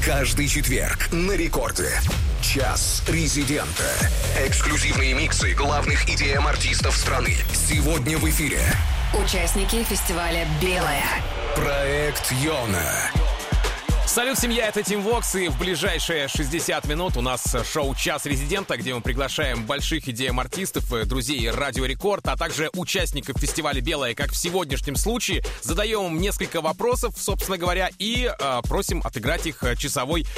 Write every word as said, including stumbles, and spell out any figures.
Каждый четверг на рекорде. Час резидента. Эксклюзивные миксы главных и ди эм-артистов страны. Сегодня в эфире. Участники фестиваля «Белая». Проект Йона. Салют, семья, это Team Vox, и в ближайшие шестьдесят минут у нас шоу «Час резидента», где мы приглашаем больших и ди эм-артистов, друзей Радио Рекорд, а также участников фестиваля «Белая», как в сегодняшнем случае. Задаем им несколько вопросов, собственно говоря, и э, просим отыграть их часовой